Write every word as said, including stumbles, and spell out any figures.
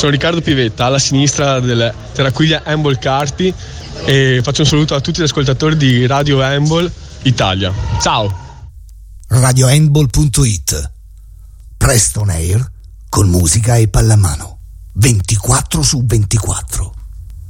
sono Riccardo Pivetta, alla sinistra del Terraquiglia Handball Carpi, e faccio un saluto a tutti gli ascoltatori di Radio Handball Italia. Ciao! radio handball punto it, Preston Air con musica e pallamano ventiquattro su ventiquattro.